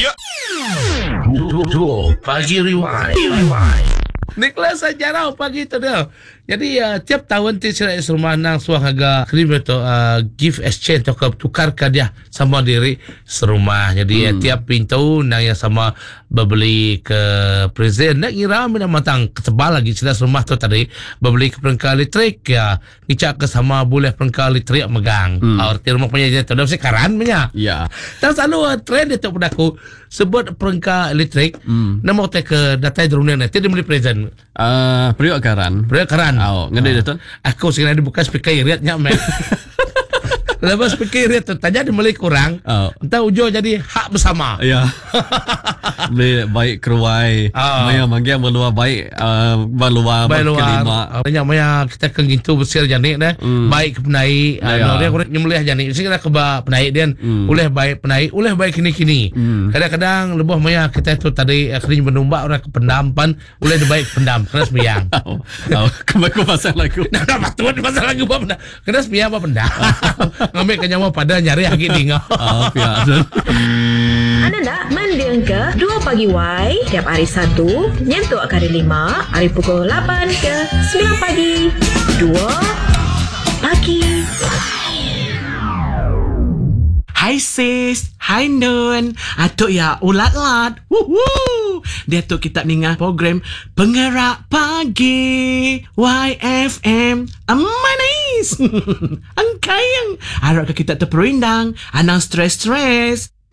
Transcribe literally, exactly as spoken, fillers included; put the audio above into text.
Pagi Rewind. Nicholas sejarah pagi tu dia. Jadi uh, tiap tahun ti sira rumah nang suang harga krim tu uh, gift exchange atau tukarkan dia sama diri serumah. Jadi hmm. uh, tiap pintu nang yang sama berbeli ke present nak kira mina matang ketebal lagi sira rumah tu tadi berbeli ke perangkat elektrik ya ngicak ke sama boleh perangkat elektrik megang. Hmm. Arti rumah punya tu dah sekaran punya. Ya. Dan selalu uh, trend itu pada aku sebut perangkat elektrik hmm. nama te ke data drone nanti dia beli present. Uh, periuk karan. Periuk karan. Oh, ngede oh. tu. Aku sekarang dibuka speaker iritnya mek. Lepas speaker irit tu tanya dia beli kurang. Oh. Entah ujung jadi hak bersama. Ya. Beli baik keruai. Oh. Maya mangga meluar baik uh, meluar kelima. Banyak maya kita ke gitu besar janik dah. Mm. Baik penai. Anu dia kurang nyembelih janik. Mesti kita ke penai dia. Mm. Uleh baik penai, uleh baik kini-kini. Mm. Kadang-kadang lebih maya kita tu tadi akhirnya menumbak orang ke pendampan, uleh baik pendam kena sembiang. Oh. Oh. Kemaku pasang lagu. Nah, betul pasang lagu apa pendam. Kena sembiang apa pendam. Ngambil kenyawa pada nyari lagi tinggal. Oh, biasa. Anda nak mendiang ke dua pagi Y tiap hari Sabtu nyentuh ke hari lima hari pukul lapan ke sembilan pagi dua pagi. Hai sis, hai Nun. Atuk ya ulat-lat. Woohoo. Dia tu kita dengar program Penggerak Pagi Y F M. Manis. Angkayang. Harap kita terperindang. Anang stres-stres.